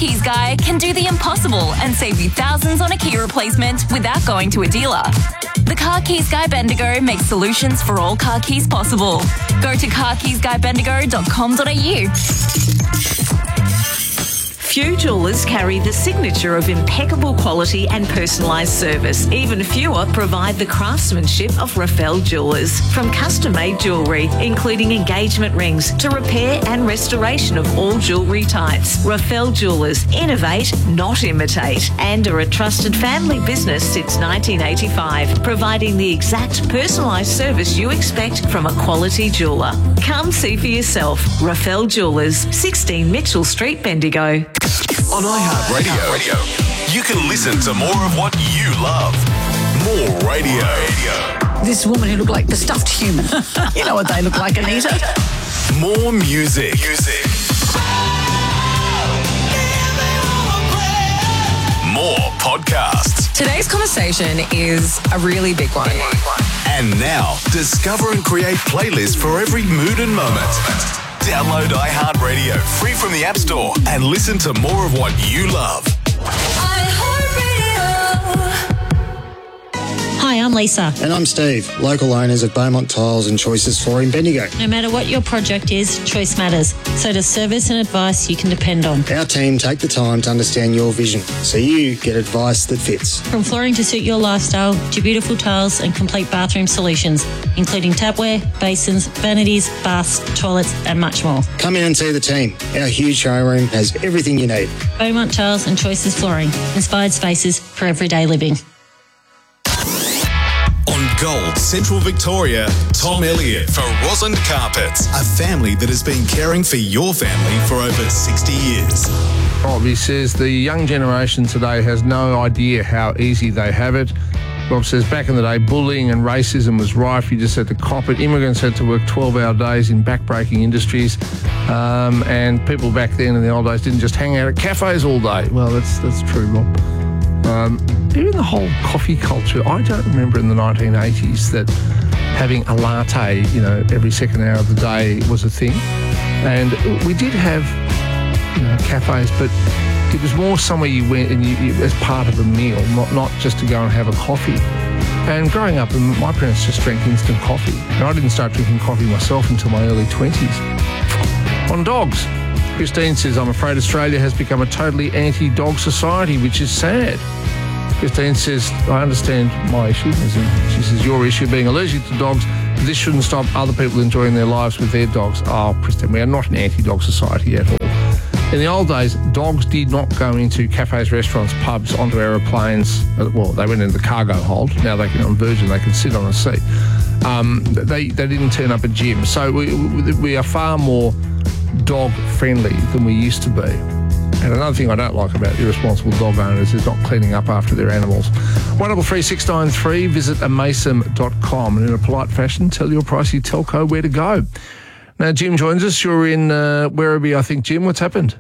Keys Guy can do the impossible and save you thousands on a key replacement without going to a dealer. The Car Keys Guy Bendigo makes solutions for all car keys possible. Go to carkeysguybendigo.com.au. Few jewellers carry the signature of impeccable quality and personalised service. Even fewer provide the craftsmanship of Rafael Jewellers. From custom-made jewellery, including engagement rings, to repair and restoration of all jewellery types. Rafael Jewellers innovate, not imitate, and are a trusted family business since 1985, providing the exact personalised service you expect from a quality jeweller. Come see for yourself. Rafael Jewellers, 16 Mitchell Street, Bendigo. On iHeartRadio, you can listen to more of what you love. More radio. This woman who looked like the stuffed human. You know what they look like, Anita. More music. More podcasts. Today's conversation is a really big one. And now, discover and create playlists for every mood and moment. Download iHeartRadio free from the App Store and listen to more of what you love. Hi, I'm Lisa. And I'm Steve, local owners of Beaumont Tiles and Choices Flooring Bendigo. No matter what your project is, choice matters. So does service and advice you can depend on. Our team take the time to understand your vision, so you get advice that fits. From flooring to suit your lifestyle, to beautiful tiles and complete bathroom solutions, including tapware, basins, vanities, baths, toilets and much more. Come in and see the team. Our huge showroom has everything you need. Beaumont Tiles and Choices Flooring. Inspired spaces for everyday living. On Gold Central Victoria, Tom Elliott for Rosand Carpets, a family that has been caring for your family for over 60 years. Rob, he says the young generation today has no idea how easy they have it. Rob says back in the day, bullying and racism was rife. You just had to cop it. Immigrants had to work 12-hour days in back-breaking industries. And people back then in the old days didn't just hang out at cafes all day. Well, that's true, Rob. Even the whole coffee culture, I don't remember in the 1980s that having a latte, every second hour of the day was a thing. And we did have, cafes, but it was more somewhere you went and you as part of a meal, not just to go and have a coffee. And growing up, my parents just drank instant coffee. And I didn't start drinking coffee myself until my early 20s. On dogs, Christine says, I'm afraid Australia has become a totally anti-dog society, which is sad. Christine says, I understand my issue. She says, your issue being allergic to dogs, this shouldn't stop other people enjoying their lives with their dogs. Oh, Christine, we are not an anti-dog society at all. In the old days, dogs did not go into cafes, restaurants, pubs, onto aeroplanes. Well, they went into the cargo hold. Now they can, on Virgin, they can sit on a seat. They didn't turn up at gyms. So we are far more dog-friendly than we used to be. And another thing I don't like about irresponsible dog owners is not cleaning up after their animals. 133693, visit amason.com, and in a polite fashion, tell your pricey telco where to go. Now, Jim joins us. You're in Werribee, I think. Jim, what's happened?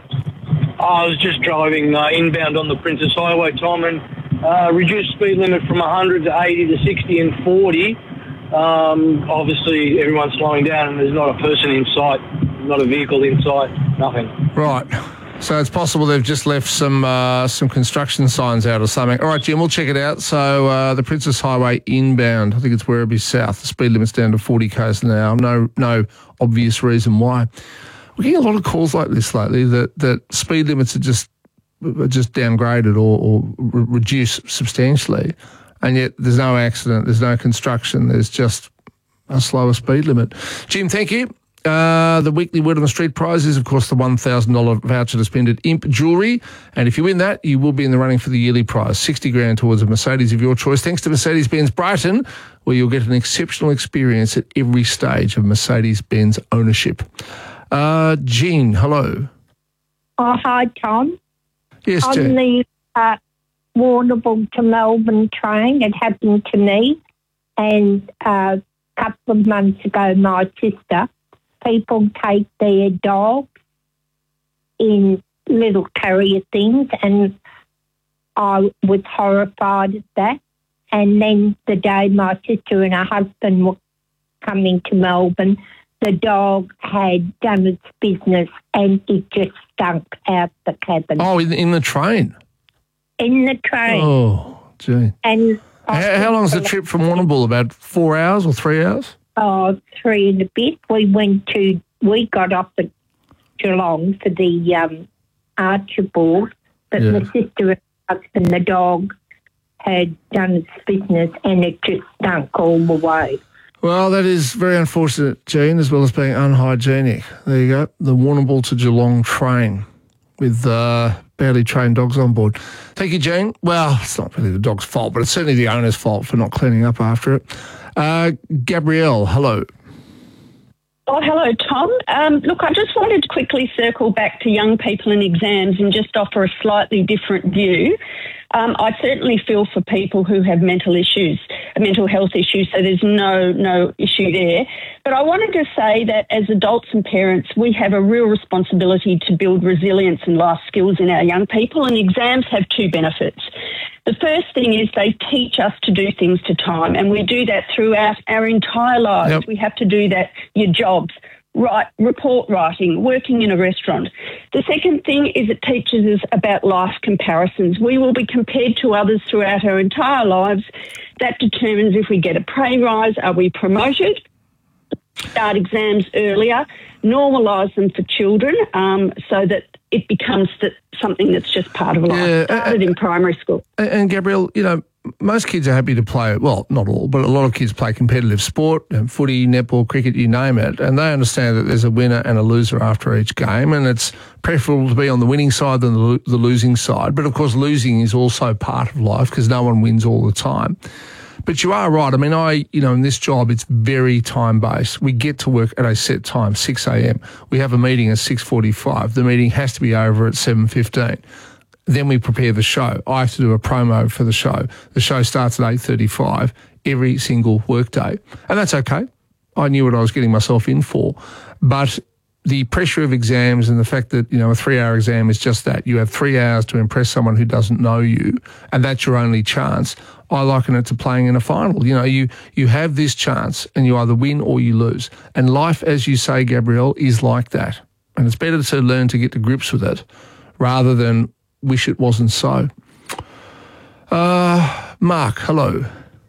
I was just driving inbound on the Princess Highway, Tom, and reduced speed limit from 100 to 80 to 60 and 40. Obviously, everyone's slowing down and there's not a person in sight, not a vehicle in sight, nothing. Right. So it's possible they've just left some construction signs out or something. All right, Jim, we'll check it out. So the Princess Highway inbound, I think it's Werribee South. The speed limit's down to 40 k's an hour. No obvious reason why. We're getting a lot of calls like this lately that speed limits are just downgraded or reduced substantially, and yet there's no accident, there's no construction, there's just a slower speed limit. Jim, thank you. The weekly Word on the Street prize is, of course, the $1,000 voucher to spend at Imp Jewellery. And if you win that, you will be in the running for the yearly prize, $60,000 towards a Mercedes of your choice, thanks to Mercedes-Benz Brighton, where you'll get an exceptional experience at every stage of Mercedes-Benz ownership. Jean, hello. Oh, hi, Tom. Yes, on Jean. the Warrnambool to Melbourne train, it happened to me. And a couple of months ago, my sister, people take their dogs in little carrier things, and I was horrified at that. And then the day my sister and her husband were coming to Melbourne, the dog had done its business and it just stunk out the cabin. Oh, in the train? In the train. Oh, gee. And how long's the trip from Warrnambool? About 4 hours or 3 hours? Oh, 3 and a bit. We got off at Geelong for the Archibald, but my sister and husband, the dog, had done its business and it just stunk all the way. Well, that is very unfortunate, Jean, as well as being unhygienic. There you go, the Warrnambool to Geelong train with badly trained dogs on board. Thank you, Jean. Well, it's not really the dog's fault, but it's certainly the owner's fault for not cleaning up after it. Gabrielle, hello. Oh, hello, Tom. Look, I just wanted to quickly circle back to young people and exams and just offer a slightly different view. I certainly feel for people who have mental health issues, so there's no issue there. But I wanted to say that as adults and parents, we have a real responsibility to build resilience and life skills in our young people, and exams have two benefits. The first thing is they teach us to do things to time, and we do that throughout our entire lives. Yep. We have to do that, your jobs, report writing, working in a restaurant. The second thing is it teaches us about life comparisons. We will be compared to others throughout our entire lives. That determines if we get a pay rise, are we promoted, start exams earlier, normalise them for children so that it becomes something that's just part of life, started in primary school. And Gabrielle, most kids are happy to play, well, not all, but a lot of kids play competitive sport, footy, netball, cricket, you name it, and they understand that there's a winner and a loser after each game, and it's preferable to be on the winning side than the losing side. But, of course, losing is also part of life because no one wins all the time. But you are right. I mean, in this job, it's very time-based. We get to work at a set time, 6 a.m. We have a meeting at 6:45. The meeting has to be over at 7:15. Then we prepare the show. I have to do a promo for the show. The show starts at 8:35 every single workday. And that's okay. I knew what I was getting myself in for. But the pressure of exams and the fact that, a 3-hour exam is just that. You have 3 hours to impress someone who doesn't know you, and that's your only chance. I liken it to playing in a final. You have this chance and you either win or you lose. And life, as you say, Gabrielle, is like that. And it's better to learn to get to grips with it rather than wish it wasn't so. Mark, hello.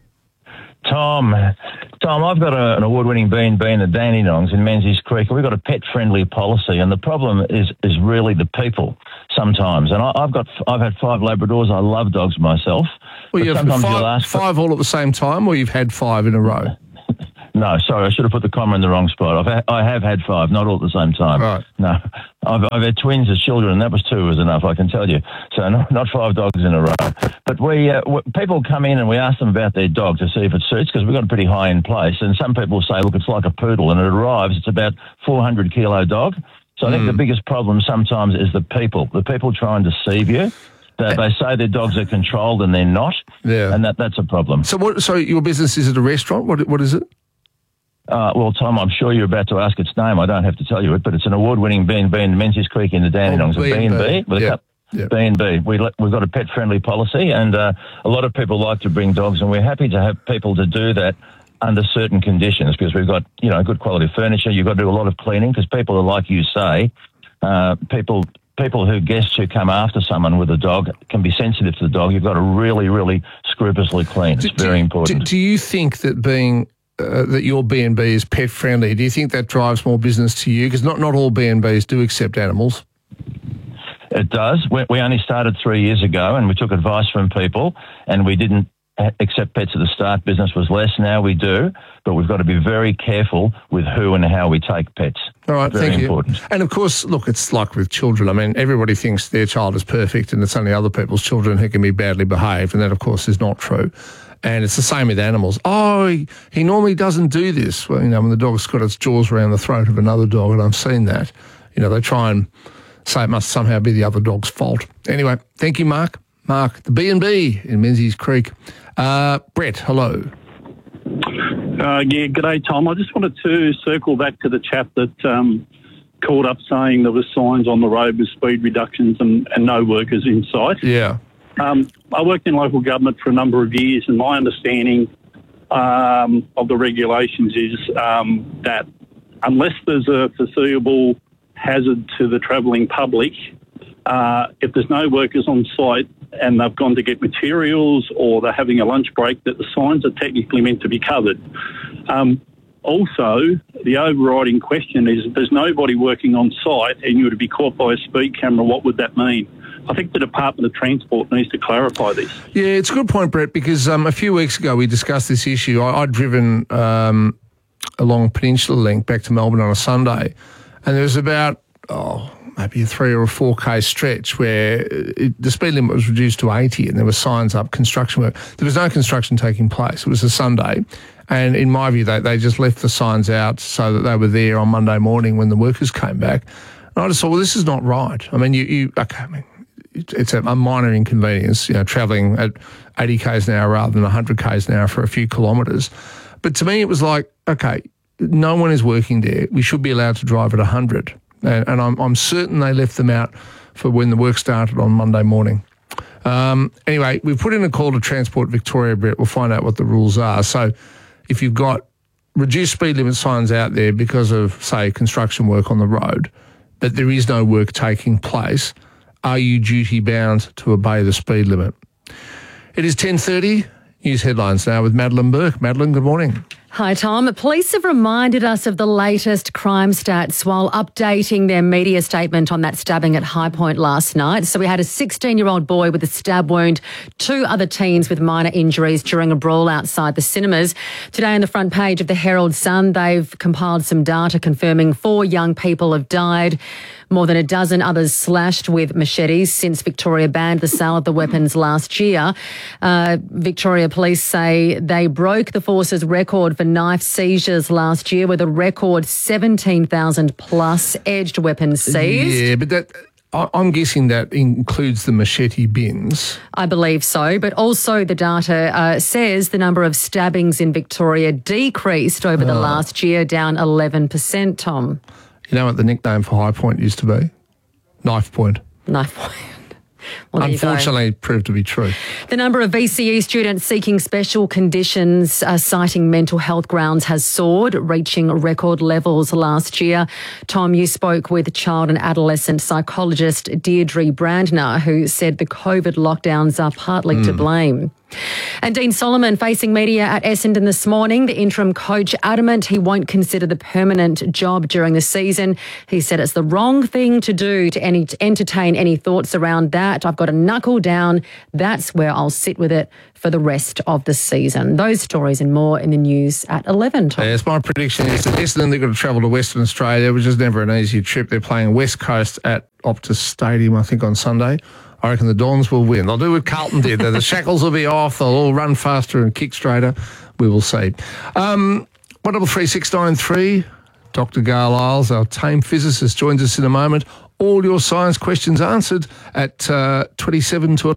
Tom, I've got an award-winning B&B in the Dandenongs in Menzies Creek, and we've got a pet-friendly policy, and the problem is really the people sometimes. And I've had 5 Labradors. I love dogs myself. Well, you have five all at the same time, or you've had 5 in a row? No, sorry, I should have put the comma in the wrong spot. I have had 5, not all at the same time. Right. No, I've had twins as children, and that was 2 was enough, I can tell you. So not 5 dogs in a row. But people come in and we ask them about their dog to see if it suits, because we've got a pretty high-end place. And some people say, look, it's like a poodle, and it arrives, it's about 400-kilo dog. So I think the biggest problem sometimes is the people try and deceive you. They say their dogs are controlled and they're not, and that's a problem. So your business, is it a restaurant? What is it? Well, Tom, I'm sure you're about to ask its name. I don't have to tell you it, but it's an award-winning B&B in Menzies Creek in the Dandenongs. B&B. B&B. We've got a pet-friendly policy, and a lot of people like to bring dogs, and we're happy to have people to do that under certain conditions, because we've got, good quality furniture. You've got to do a lot of cleaning, because people are, like you say, people guests who come after someone with a dog can be sensitive to the dog. You've got to really, really scrupulously clean. It's very important. Do you think that that your B&B is pet friendly? Do you think that drives more business to you? Because not all B&Bs do accept animals. It does. We only started 3 years ago, and we took advice from people, and we didn't accept pets at the start. Business was less. Now we do, but we've got to be very careful with who and how we take pets. All right, very thank important. you. And of course, look, it's like with children. I mean, everybody thinks their child is perfect, and it's only other people's children who can be badly behaved, and that, of course, is not true. And it's the same with animals. Oh, he normally doesn't do this. Well, when the dog's got its jaws around the throat of another dog, and I've seen that. They try and say it must somehow be the other dog's fault. Anyway, thank you, Mark. Mark, the B&B in Menzies Creek. Brett, hello. G'day, Tom. I just wanted to circle back to the chap that called up saying there were signs on the road with speed reductions and no workers in sight. Yeah. I worked in local government for a number of years, and my understanding of the regulations is that unless there's a foreseeable hazard to the travelling public if there's no workers on site and they've gone to get materials or they're having a lunch break, that the signs are technically meant to be covered. Also, the overriding question is, if there's nobody working on site and you were to be caught by a speed camera, what would that mean? I think the Department of Transport needs to clarify this. Yeah, it's a good point, Brett, because a few weeks ago we discussed this issue. I'd driven along Peninsula Link back to Melbourne on a Sunday, and there was about, maybe a 3 or a 4K stretch where the speed limit was reduced to 80 and there were signs up, construction work. There was no construction taking place. It was a Sunday. And in my view, they just left the signs out so that they were there on Monday morning when the workers came back. And I just thought, well, this is not right. I mean, it's a minor inconvenience, travelling at 80 k's an hour rather than 100 k's an hour for a few kilometres. But to me, it was like, okay, no one is working there. We should be allowed to drive at 100. And I'm certain they left them out for when the work started on Monday morning. Anyway, we've put in a call to Transport Victoria, Brett. We'll find out what the rules are. So if you've got reduced speed limit signs out there because of, say, construction work on the road, but there is no work taking place, are you duty-bound to obey the speed limit? It is 10:30. News headlines now with Madeline Burke. Madeline, good morning. Hi, Tom. Police have reminded us of the latest crime stats while updating their media statement on that stabbing at High Point last night. So we had a 16-year-old boy with a stab wound, 2 other teens with minor injuries during a brawl outside the cinemas. Today on the front page of the Herald Sun, they've compiled some data confirming 4 young people have died. More than a dozen others slashed with machetes since Victoria banned the sale of the weapons last year. Victoria Police say they broke the force's record for knife seizures last year with a record 17,000 plus edged weapons seized. Yeah, but I'm guessing that includes the machete bins. I believe so, but also the data says the number of stabbings in Victoria decreased over the last year, down 11%, Tom. You know what the nickname for High Point used to be? Knife Point. Knife Point. Well, unfortunately, proved to be true. The number of VCE students seeking special conditions citing mental health grounds has soared, reaching record levels last year. Tom, you spoke with child and adolescent psychologist Deirdre Brandner, who said the COVID lockdowns are partly to blame. And Dean Solomon facing media at Essendon this morning. The interim coach adamant he won't consider the permanent job during the season. He said it's the wrong thing to do to entertain any thoughts around that. I've got to knuckle down. That's where I'll sit with it for the rest of the season. Those stories and more in the news at 11. Tom. Yes, my prediction is that Essendon, they've got to travel to Western Australia, which is never an easy trip. They're playing West Coast at Optus Stadium, I think, on Sunday. I reckon the Dons will win. They'll do what Carlton did. The shackles will be off. They'll all run faster and kick straighter. We will see. 133693, Dr. Gail Isles, our tame physicist, joins us in a moment. All your science questions answered at 27 to...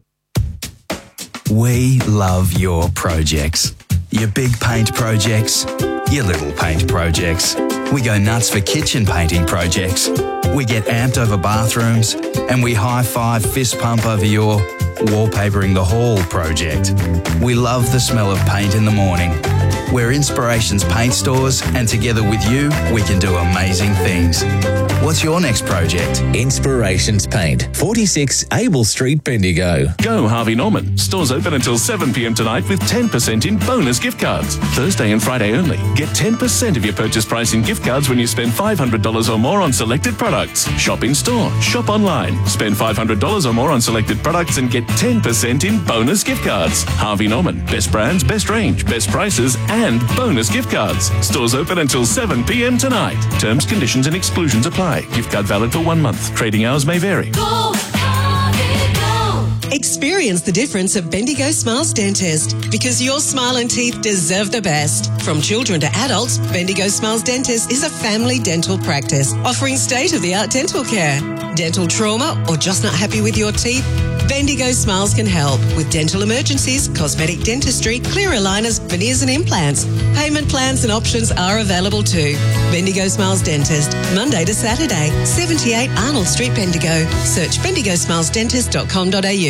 We love your projects. Your big paint projects, your little paint projects. We go nuts for kitchen painting projects. We get amped over bathrooms, and we high-five fist pump over your wallpapering the hall project. We love the smell of paint in the morning. We're Inspirations Paint Stores, and together with you, we can do amazing things. What's your next project? Inspirations Paint, 46 Abel Street, Bendigo. Go Harvey Norman. Stores open until 7 p.m. tonight with 10% in bonus gift cards. Thursday and Friday only. Get 10% of your purchase price in gift cards when you spend $500 or more on selected products. Shop in store. Shop online. Spend $500 or more on selected products and get 10% in bonus gift cards. Harvey Norman. Best brands, best range, best prices, and bonus gift cards. Stores open until 7 p.m. tonight. Terms, conditions and exclusions apply. Gift card valid for 1 month. Trading hours may vary. Go, Harvey, go. Experience the difference at Bendigo Smiles Dentist, because your smile and teeth deserve the best. From children to adults, Bendigo Smiles Dentist is a family dental practice offering state-of-the-art dental care. Dental trauma or just not happy with your teeth? Bendigo Smiles can help with dental emergencies, cosmetic dentistry, clear aligners, veneers and implants. Payment plans and options are available too. Bendigo Smiles Dentist, Monday to Saturday, 78 Arnold Street, Bendigo. Search bendigosmilesdentist.com.au.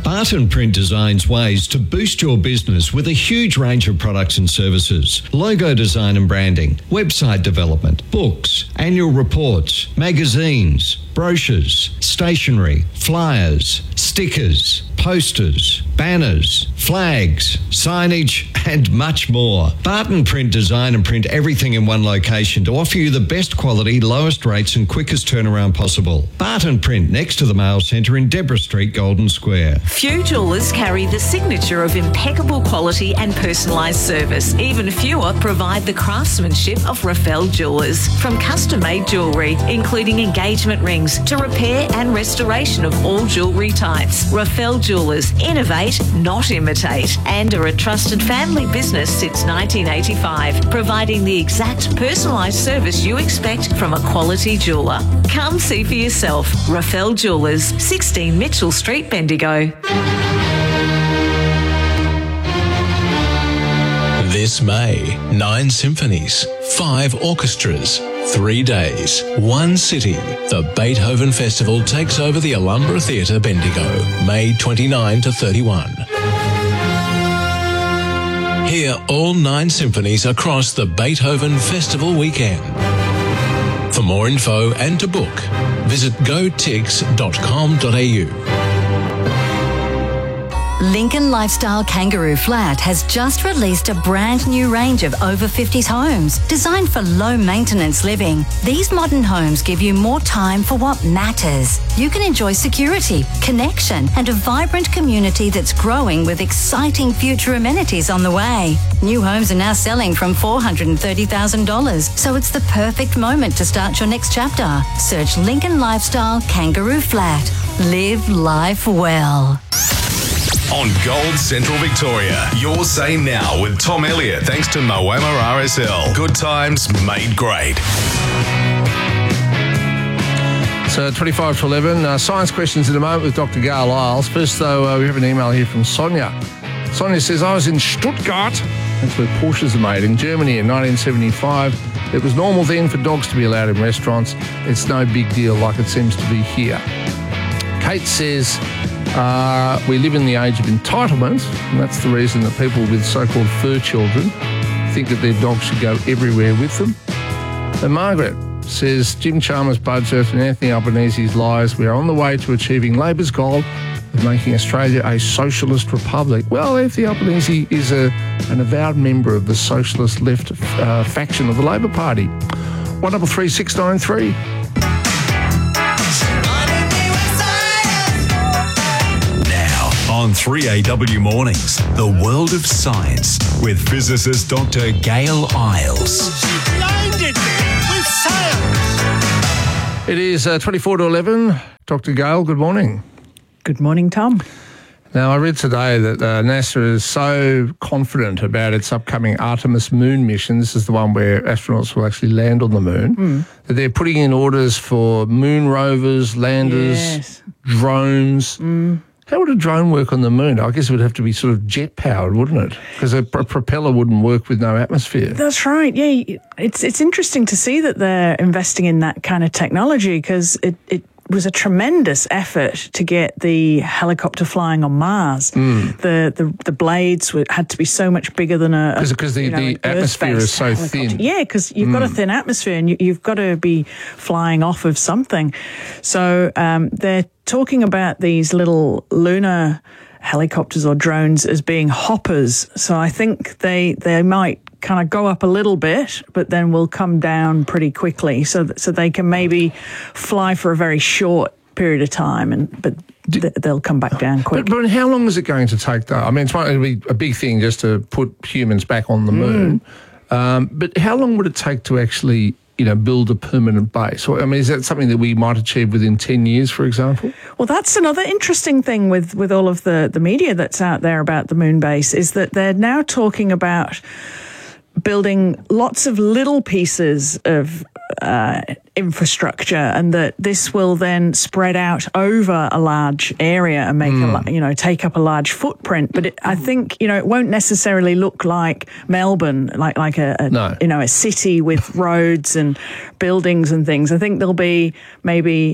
Barton Print designs ways to boost your business with a huge range of products and services. Logo design and branding, website development, books, annual reports, magazines, brochures, stationery, flyers, stickers, posters, banners, flags, signage, and much more. Barton Print design and print everything in one location to offer you the best quality, lowest rates and quickest turnaround possible. Barton Print, next to the Mail Centre in Deborah Street, Golden Square. Few jewellers carry the signature of impeccable quality and personalised service. Even fewer provide the craftsmanship of Raphael Jewellers. From custom-made jewellery, including engagement rings, to repair and restoration of all jewellery types. Raphael Jewellers innovate, not imitate, and are a trusted family business since 1985, providing the exact personalised service you expect from a quality jeweller. Come see for yourself. Raphael Jewellers, 16 Mitchell Street, Bendigo. This May, 9 symphonies, 5 orchestras, 3 days, 1 city. The Beethoven Festival takes over the Alhambra Theatre, Bendigo, May 29 to 31. Hear all 9 symphonies across the Beethoven Festival weekend. For more info and to book, visit gotix.com.au. Lincoln Lifestyle Kangaroo Flat has just released a brand new range of over 50s homes designed for low maintenance living. These modern homes give you more time for what matters. You can enjoy security, connection, and a vibrant community that's growing with exciting future amenities on the way. New homes are now selling from $430,000, so it's the perfect moment to start your next chapter. Search Lincoln Lifestyle Kangaroo Flat. Live life well. On Gold Central Victoria, your say now with Tom Elliott, thanks to Moama RSL. Good times made great. So 25 to 11. Science questions in a moment with Dr. Gail Isles. First, though, we have an email here from Sonia. Sonia says, I was in Stuttgart, that's where Porsches are made, in Germany in 1975. It was normal then for dogs to be allowed in restaurants. It's no big deal like it seems to be here. Kate says, we live in the age of entitlement, and that's the reason that people with so-called fur children think that their dog should go everywhere with them. And Margaret says, Jim Chalmers' budget and Anthony Albanese's lies, we are on the way to achieving Labor's goal of making Australia a socialist republic. Well, Anthony Albanese is an avowed member of the socialist left faction of the Labor Party. 133693. On 3AW Mornings, the world of science with physicist Dr. Gail Isles. Blinded me with science. It is 24 to 11. Dr. Gail, good morning. Good morning, Tom. Now, I read today that NASA is so confident about its upcoming Artemis moon mission, this is the one where astronauts will actually land on the moon, that they're putting in orders for moon rovers, landers, drones. How would a drone work on the moon? I guess it would have to be sort of jet-powered, wouldn't it? Because a propeller wouldn't work with no atmosphere. That's right, yeah. It's interesting to see that they're investing in that kind of technology because it was a tremendous effort to get the helicopter flying on Mars. The blades had to be so much bigger than because the atmosphere is so thin. Yeah, because you've got a thin atmosphere and you've got to be flying off of something. So they're talking about these little lunar helicopters or drones as being hoppers. So I think they might kind of go up a little bit, but then will come down pretty quickly, so they can maybe fly for a very short period of time, but they'll come back down quick. But how long is it going to take, though? I mean, it's going to be a big thing just to put humans back on the moon. But how long would it take to actually, build a permanent base? I mean, is that something that we might achieve within 10 years, for example? Well, that's another interesting thing with all of the media that's out there about the moon base, is that they're now talking about building lots of little pieces of infrastructure, and that this will then spread out over a large area and make take up a large footprint. But I think it won't necessarily look like Melbourne, like a city with roads and buildings and things. I think there'll be maybe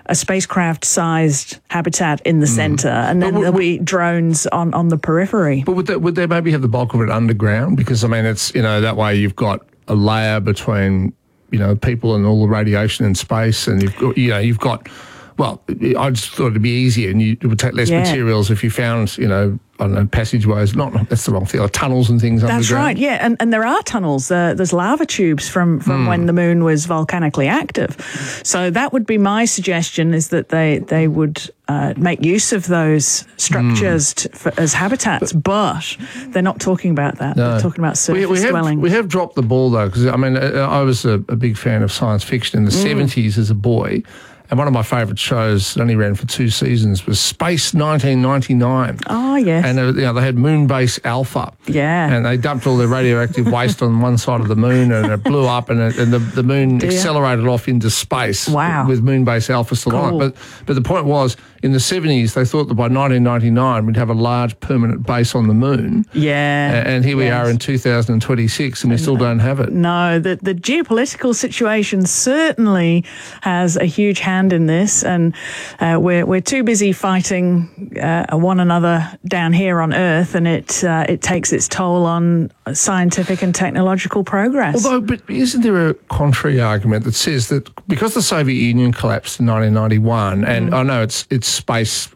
a spacecraft-sized habitat in the centre, and then there'll be drones on the periphery. But would they maybe have the bulk of it underground? Because, I mean, it's, that way you've got a layer between, people and all the radiation in space, and you've got, well, I just thought it'd be easier, and it would take less materials if you found, I don't know, passageways, that's the wrong thing, or tunnels and things underground. That's right, yeah, and there are tunnels. There's lava tubes from when the moon was volcanically active. So that would be my suggestion, is that they would make use of those structures as habitats, but they're not talking about that. No. They're talking about surface dwelling. We have dropped the ball, though, because, I mean, I was a big fan of science fiction in the 70s as a boy. And one of my favourite shows that only ran for 2 seasons was Space 1999. Oh, yes. And they had Moonbase Alpha. Yeah. And they dumped all their radioactive waste on one side of the moon, and it blew up, and the moon accelerated off into space. Wow. With Moonbase Alpha still on it. But the point was, in the 70s, they thought that by 1999 we'd have a large permanent base on the moon. Yeah. And here we are in 2026, and we still don't have it. No, the geopolitical situation certainly has a huge hand in this, and we're too busy fighting one another down here on Earth, and it takes its toll on scientific and technological progress. Although, but isn't there a contrary argument that says that because the Soviet Union collapsed in 1991, and I know it's space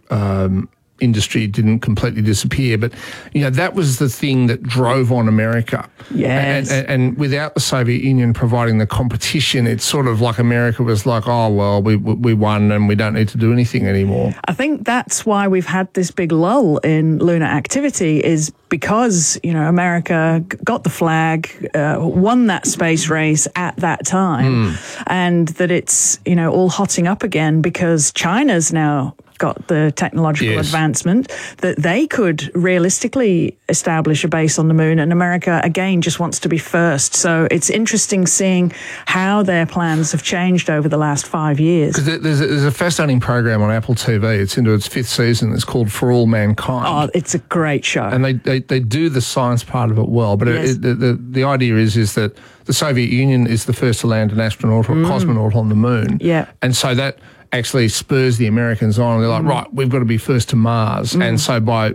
industry didn't completely disappear, but that was the thing that drove on America. Yes. And without the Soviet Union providing the competition, it's sort of like America was like, oh well, we won and we don't need to do anything anymore. I think that's why we've had this big lull in lunar activity, is because America got the flag, won that space race at that time, and that it's all hotting up again because China's now got the technological advancement that they could realistically establish a base on the moon, and America again just wants to be first. So it's interesting seeing how their plans have changed over the last 5 years. Because there's a fascinating program on Apple TV. It's into its 5th season. It's called For All Mankind. Oh, it's a great show. And they do the science part of it well. But the idea is that the Soviet Union is the first to land an astronaut or a cosmonaut on the moon. Yeah. And so that actually spurs the Americans on. They're like, right, we've got to be first to Mars. And so by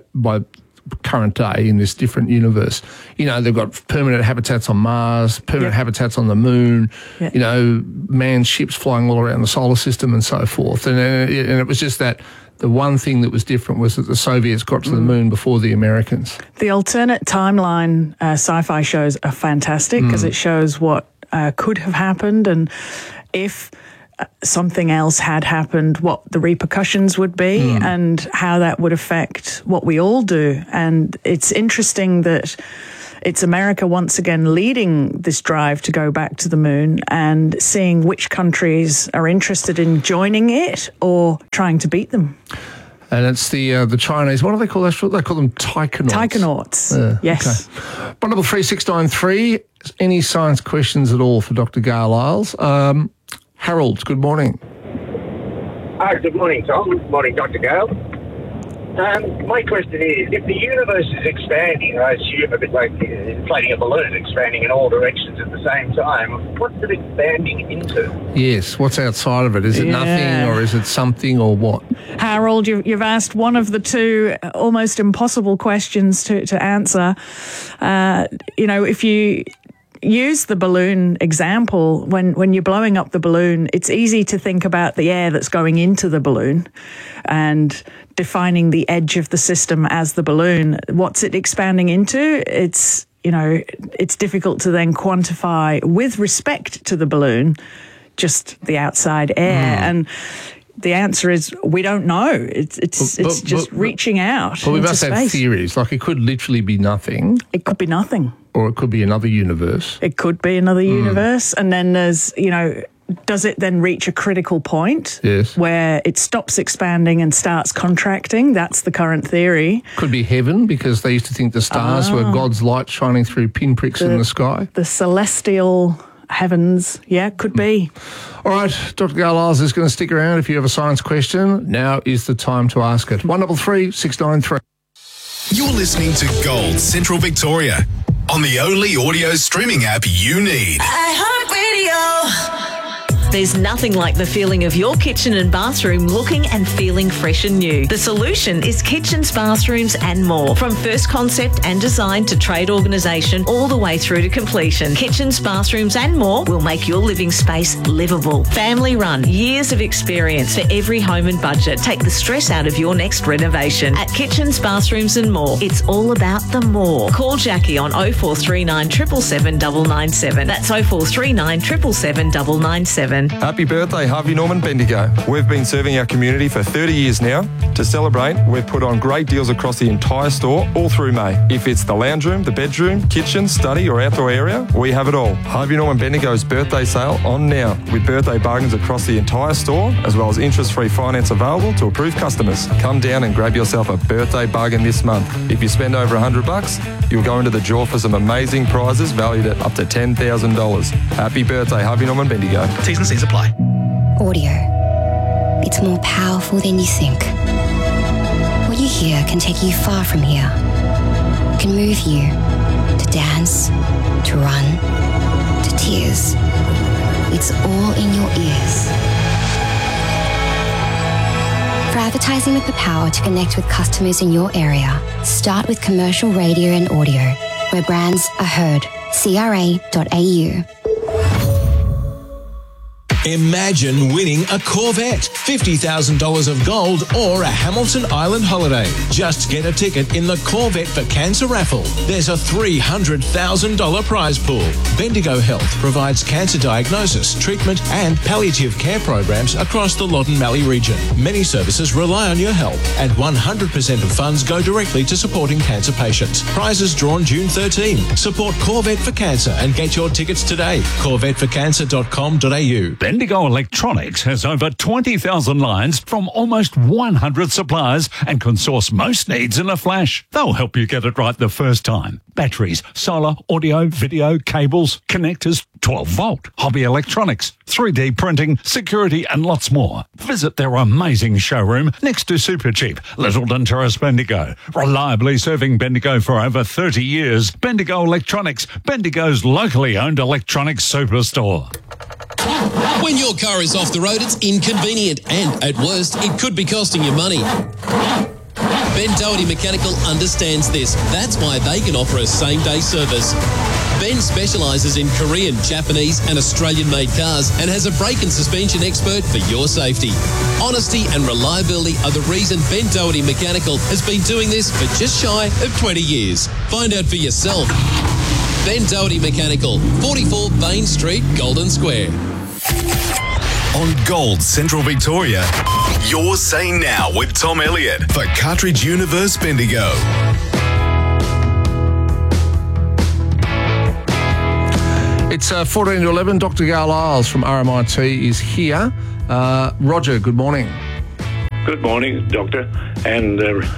current day in this different universe, they've got permanent habitats on Mars, permanent habitats on the moon, manned ships flying all around the solar system and so forth. And it was just that the one thing that was different was that the Soviets got to the moon before the Americans. The alternate timeline sci-fi shows are fantastic because it shows what could have happened, and if something else had happened, what the repercussions would be and how that would affect what we all do. And it's interesting that it's America once again leading this drive to go back to the moon, and seeing which countries are interested in joining it or trying to beat them. And it's the Chinese. What do they call that? They call them taikonauts. Taikonauts, yes. Okay. 133 Any science questions at all for Dr. Gail Isles? Harold, good morning. Good morning, Tom. Good morning, Dr. Gale. My question is, if the universe is expanding, I assume a bit like inflating a balloon, expanding in all directions at the same time, what's it expanding into? Yes, what's outside of it? Is it nothing, or is it something, or what? Harold, you've asked one of the two almost impossible questions to answer. If you use the balloon example, when you're blowing up the balloon, it's easy to think about the air that's going into the balloon and defining the edge of the system as the balloon. What's it expanding into? It's difficult to then quantify with respect to the balloon, just the outside air. And the answer is we don't know. It's just reaching out. But we must have theories. Like, it could literally be nothing. It could be nothing. Or it could be another universe. It could be another universe. And then there's, does it then reach a critical point where it stops expanding and starts contracting? That's the current theory. Could be heaven, because they used to think the stars were God's light shining through pinpricks in the sky. The celestial heavens. Yeah, could be. All right, Dr. Gail Isles is going to stick around. If you have a science question, now is the time to ask it. 133 693. You're listening to Gold Central Victoria on the only audio streaming app you need. iHeartRadio. There's nothing like the feeling of your kitchen and bathroom looking and feeling fresh and new. The solution is Kitchens, Bathrooms and More. From first concept and design to trade organisation all the way through to completion, Kitchens, Bathrooms and More will make your living space livable. Family run, years of experience for every home and budget. Take the stress out of your next renovation. At Kitchens, Bathrooms and More, it's all about the more. Call Jackie on 0439 777 997. That's 0439 777 997. Happy birthday, Harvey Norman Bendigo. We've been serving our community for 30 years now. To celebrate, we've put on great deals across the entire store all through May. If it's the lounge room, the bedroom, kitchen, study or outdoor area, we have it all. Harvey Norman Bendigo's birthday sale on now with birthday bargains across the entire store as well as interest-free finance available to approved customers. Come down and grab yourself a birthday bargain this month. If you spend over $100, you'll go into the draw for some amazing prizes valued at up to $10,000. Happy birthday, Harvey Norman Bendigo. T's and C's apply. Audio. It's more powerful than you think. What you hear can take you far from here. It can move you to dance, to run, to tears. It's all in your ears. For advertising with the power to connect with customers in your area, start with commercial radio and audio, where brands are heard. CRA.au. Imagine winning a Corvette, $50,000 of gold, or a Hamilton Island holiday. Just get a ticket in the Corvette for Cancer raffle. There's a $300,000 prize pool. Bendigo Health provides cancer diagnosis, treatment and palliative care programs across the Loddon Mallee region. Many services rely on your help, and 100% of funds go directly to supporting cancer patients. Prizes drawn June 13. Support Corvette for Cancer and get your tickets today. corvetteforcancer.com.au. Bendigo Electronics has over 20,000 lines from almost 100 suppliers and can source most needs in a flash. They'll help you get it right the first time. Batteries, solar, audio, video, cables, connectors, 12-volt, hobby electronics, 3D printing, security and lots more. Visit their amazing showroom next to Supercheap, Littleton Terrace, Bendigo. Reliably serving Bendigo for over 30 years. Bendigo Electronics, Bendigo's locally owned electronics superstore. When your car is off the road, it's inconvenient and, at worst, it could be costing you money. Ben Doherty Mechanical understands this. That's why they can offer a same-day service. Ben specialises in Korean, Japanese and Australian-made cars and has a brake and suspension expert for your safety. Honesty and reliability are the reason Ben Doherty Mechanical has been doing this for just shy of 20 years. Find out for yourself. Ben Doherty Mechanical, 44 Bain Street, Golden Square. On Gold Central Victoria, you're saying now with Tom Elliott for Cartridge Universe Bendigo. It's 14 to 11. Dr. Gail Isles from RMIT is here. Roger, good morning. Good morning, Doctor. And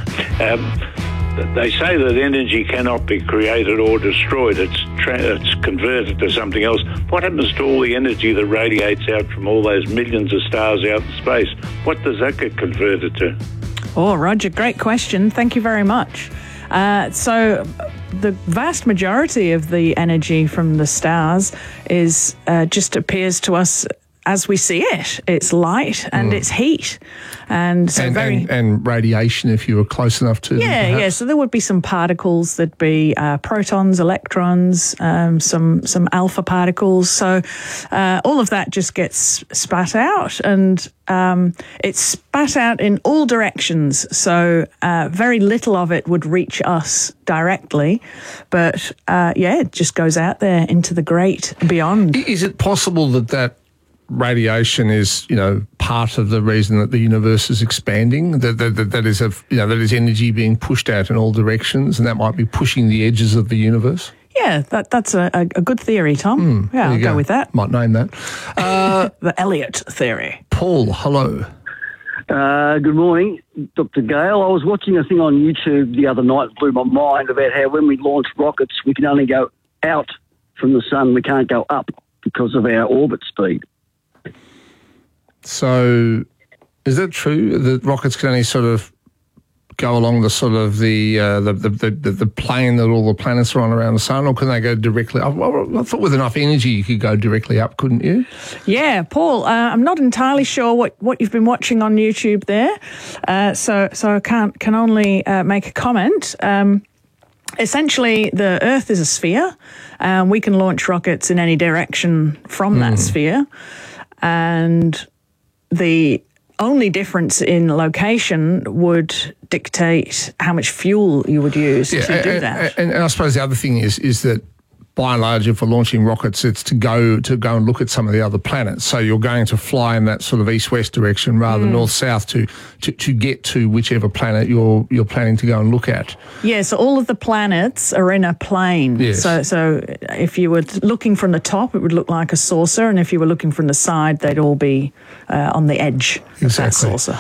they say that energy cannot be created or destroyed. It's converted to something else. What happens to all the energy that radiates out from all those millions of stars out in space? What does that get converted to? Oh, Roger, great question. Thank you very much. So the vast majority of the energy from the stars is just appears to us as we see it. It's light and it's heat. And so and radiation if you were close enough to them. Yeah. So there would be some particles. There'd be protons, electrons, some alpha particles. So all of that just gets spat out, and it's spat out in all directions. So very little of it would reach us directly, but it just goes out there into the great beyond. Is it possible that radiation is, part of the reason that the universe is expanding? That is energy being pushed out in all directions, and that might be pushing the edges of the universe. Yeah, that's a good theory, Tom. I'll go with that. Might name that. The Elliott theory. Paul, hello. Good morning, Dr. Gale. I was watching a thing on YouTube the other night, blew my mind about how when we launch rockets, we can only go out from the sun. We can't go up because of our orbit speed. So, is that true? The rockets can only sort of go along the sort of the plane that all the planets are on around the sun, or can they go directly up? Well, I thought with enough energy you could go directly up, couldn't you? Yeah, Paul, I'm not entirely sure what you've been watching on YouTube there, so I can only make a comment. Essentially, the Earth is a sphere. We can launch rockets in any direction from that sphere, and the only difference in location would dictate how much fuel you would use to do that. And I suppose the other thing is that by and large, if we're launching rockets, it's to go and look at some of the other planets. So you're going to fly in that sort of east-west direction rather than north-south to get to whichever planet you're planning to go and look at. Yeah, so all of the planets are in a plane. Yes. So if you were looking from the top, it would look like a saucer, and if you were looking from the side, they'd all be on the edge of that saucer.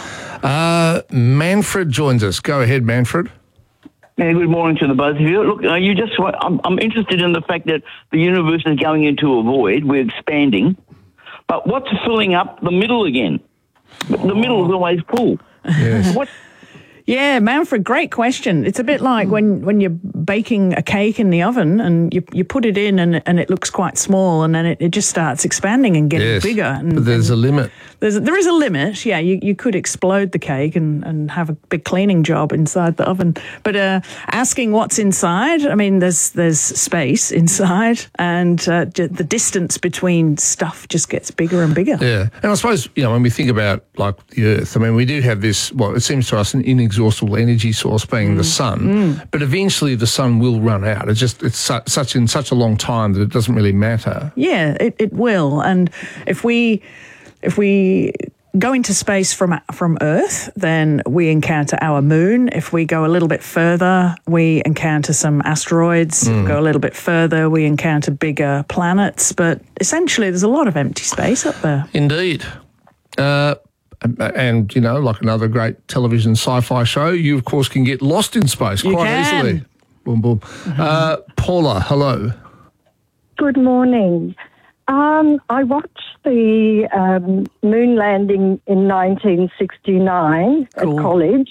Manfred joins us. Go ahead, Manfred. Yeah, good morning to the both of you. Look, I'm interested in the fact that the universe is going into a void. We're expanding. But what's filling up the middle again? The middle is always full. Yes. Yeah, Manfred, great question. It's a bit like when you're baking a cake in the oven and you put it in and it looks quite small, and then it just starts expanding and getting bigger. And, but there's a limit. There is a limit, yeah. You could explode the cake and have a big cleaning job inside the oven. But asking what's inside, I mean, there's space inside, and the distance between stuff just gets bigger and bigger. Yeah, and I suppose, when we think about, like, the Earth, I mean, we do have this, it seems to us an inexhaustible energy source being the sun, but eventually the sun will run out. It's such a long time that it doesn't really matter. Yeah, it will. And if we go into space from Earth, then we encounter our moon. If we go a little bit further, we encounter some asteroids. Go a little bit further, we encounter bigger planets. But essentially, there's a lot of empty space up there. Indeed. And, like another great television sci-fi show, you, of course, can get lost in space quite easily. Boom, boom. Paula, hello. Good morning. I watched the moon landing in 1969 at college.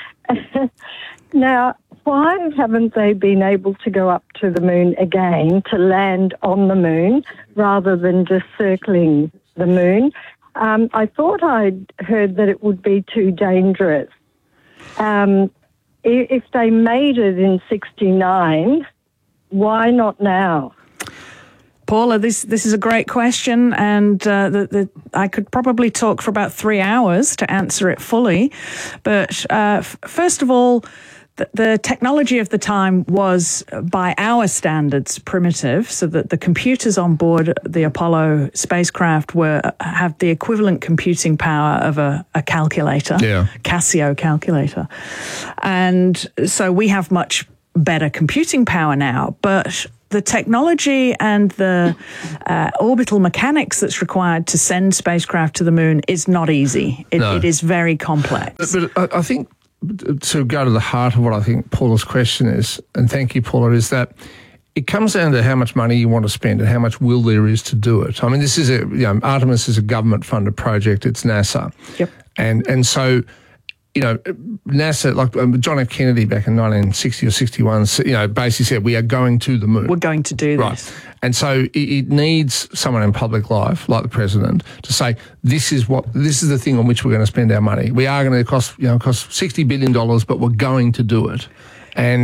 Now, why haven't they been able to go up to the moon again to land on the moon rather than just circling the moon? I thought I'd heard that it would be too dangerous. If they made it in 69, why not now? Paula, this is a great question, and I could probably talk for about 3 hours to answer it fully. But first of all, the technology of the time was, by our standards, primitive, so that the computers on board the Apollo spacecraft have the equivalent computing power of a calculator, Casio calculator. And so we have much better computing power now, but the technology and the orbital mechanics that's required to send spacecraft to the moon is not easy. It is very complex. But I think, to go to the heart of what I think Paula's question is, and thank you, Paula, is that it comes down to how much money you want to spend and how much will there is to do it. I mean, this is Artemis is a government-funded project. It's NASA. Yep. And so, NASA, like John F. Kennedy back in 1960 or 61, basically said, we are going to the moon. We're going to do this. Right. And so it needs someone in public life, like the president, to say, this is the thing on which we're going to spend our money. We are going to cost $60 billion, but we're going to do it. And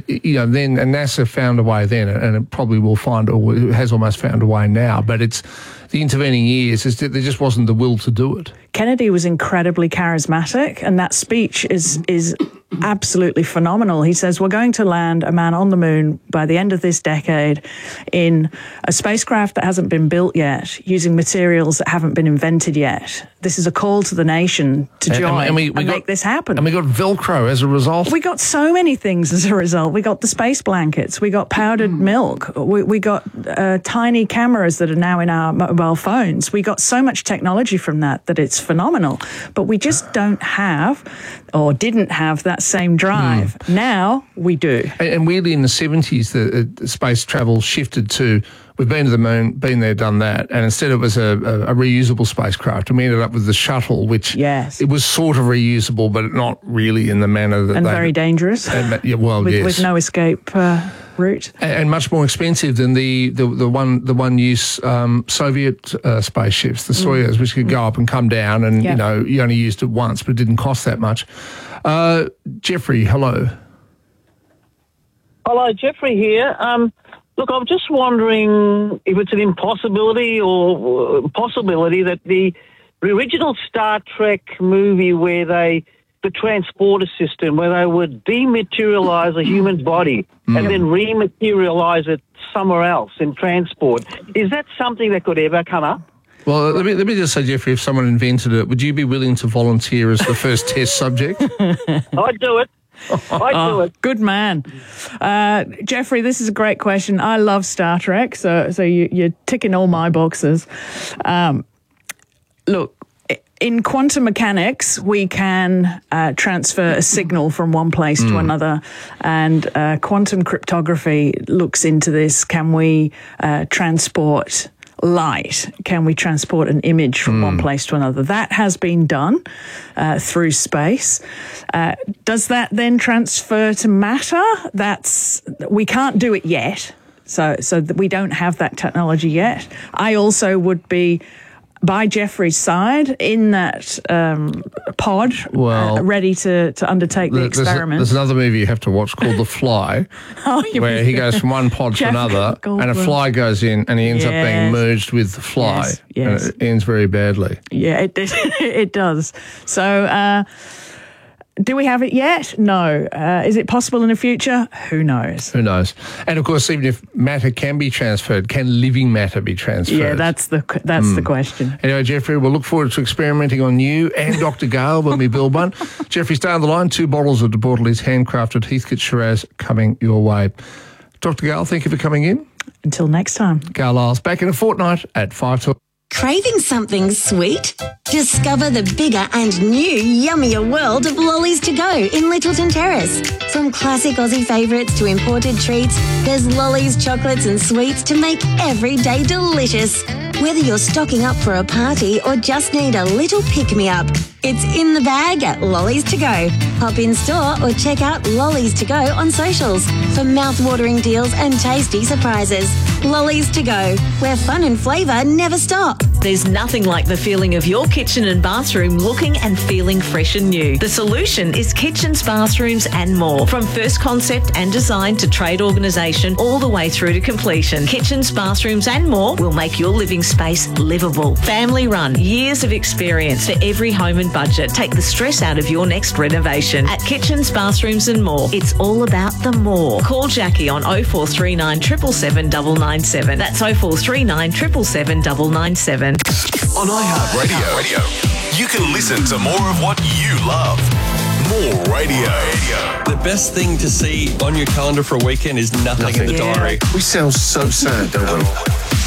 NASA found a way then, and it probably will find, or has almost found a way now, but it's the intervening years, there just wasn't the will to do it. Kennedy was incredibly charismatic, and that speech is absolutely phenomenal. He says, we're going to land a man on the moon by the end of this decade in a spacecraft that hasn't been built yet, using materials that haven't been invented yet. This is a call to the nation to join and make this happen. And we got Velcro as a result. We got so many things as a result. We got the space blankets. We got powdered milk. We got tiny cameras that are now in our mobile phones. We got so much technology from that it's phenomenal. But we just don't have, or didn't have, that same drive. Now we do. And weirdly, in the 70s, the space travel shifted to We've been to the moon, been there, done that, and instead it was a reusable spacecraft, and we ended up with the shuttle, which it was sort of reusable, but not really in the manner that very dangerous. With no escape route, and much more expensive than the one use Soviet spaceships, the Soyuz, which could go up and come down, and you only used it once, but it didn't cost that much. Jeffrey, hello. Hello, Jeffrey here. Look, I'm just wondering if it's an impossibility or possibility that the original Star Trek movie where the transporter system, where they would dematerialize a human body and then rematerialize it somewhere else in transport, is that something that could ever come up? Well, let me just say, Jeffrey, if someone invented it, would you be willing to volunteer as the first test subject? I'd do it. I do it. Good man. Jeffrey, this is a great question. I love Star Trek, so you're ticking all my boxes. Look, in quantum mechanics, we can transfer a signal from one place to another, and quantum cryptography looks into this. Can we transport light? Can we transport an image from one place to another? That has been done through space. Does that then transfer to matter? We can't do it yet. So we don't have that technology yet. I also would be by Jeffrey's side in that pod, ready to undertake the experiment. There's another movie you have to watch called The Fly, where he goes from one pod to another, and a fly goes in, and he ends up being merged with the fly, and it ends very badly. Yeah, it does. So, do we have it yet? No. Is it possible in the future? Who knows? Who knows? And of course, even if matter can be transferred, can living matter be transferred? Yeah, that's the question. Anyway, Jeffrey, we'll look forward to experimenting on you and Dr. Gale when we build one. Jeffrey, stay on the line. 2 bottles of De Bortoli's handcrafted Heathcote Shiraz coming your way. Dr. Gale, thank you for coming in. Until next time. Gale Lyles, back in a fortnight at 5 till. Craving something sweet? Discover the bigger and new yummier world of Lollies to Go in Littleton Terrace. From classic Aussie favourites to imported treats, there's Lollies chocolates and sweets to make every day delicious. Whether you're stocking up for a party or just need a little pick-me-up, it's in the bag at Lollies to Go. Hop in store or check out Lollies to Go on socials for mouth-watering deals and tasty surprises. Lollies to Go, where fun and flavour never stop. There's nothing like the feeling of your kitchen and bathroom looking and feeling fresh and new. The solution is kitchens, bathrooms and more. From first concept and design to trade organisation all the way through to completion. Kitchens, bathrooms and more will make your living space livable. Family run, years of experience for every home and budget. Take the stress out of your next renovation. At Kitchens, Bathrooms and More, it's all about the more. Call Jackie on 0439 777 997. That's 0439 777 997. On iHeartRadio, you can listen to more of what you love. More radio. The best thing to see on your calendar for a weekend is nothing in the diary. We sound so sad, don't we?